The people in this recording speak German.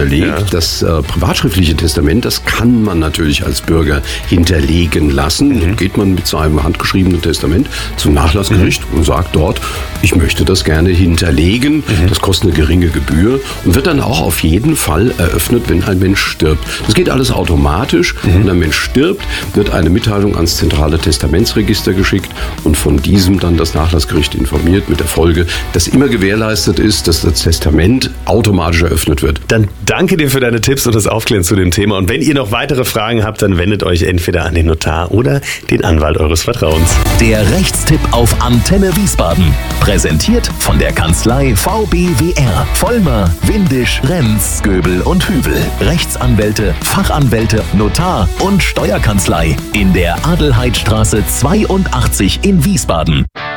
hinterlegt. Ja. Das privatschriftliche Testament, das kann man natürlich als Bürger hinterlegen lassen. Dann geht man mit seinem handgeschriebenen Testament zum Nachlassgericht und sagt dort, ich möchte das gerne hinterlegen. Das kostet eine geringe Gebühr und wird dann auch auf jeden Fall eröffnet, wenn ein Mensch stirbt. Das geht alles automatisch. Wenn ein Mensch stirbt, wird eine Mitteilung ans zentrale Testamentsregister geschickt und von diesem dann das Nachlassgericht informiert, mit der Folge, dass immer gewährleistet ist, dass das Testament automatisch eröffnet wird. Dann danke dir für deine Tipps und das Aufklären zu dem Thema. Und wenn ihr noch weitere Fragen habt, dann wendet euch entweder an den Notar oder den Anwalt eures Vertrauens. Der Rechtstipp auf Antenne Wiesbaden. Präsentiert von der Kanzlei VBWR. Vollmer, Windisch, Renz, Göbel und Hübel. Rechtsanwälte, Fachanwälte, Notar und Steuerkanzlei in der Adelheidstraße 82 in Wiesbaden.